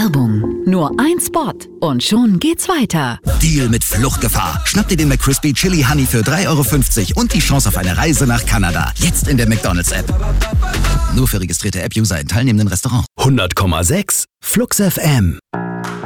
Werbung. Nur ein Spot und schon geht's weiter. Deal mit Fluchtgefahr. Schnapp dir den McCrispy Chili Honey für 3,50 € und die Chance auf eine Reise nach Kanada. Jetzt in der McDonald's-App. Nur für registrierte App-User in teilnehmenden Restaurants. 100,6 Flux FM.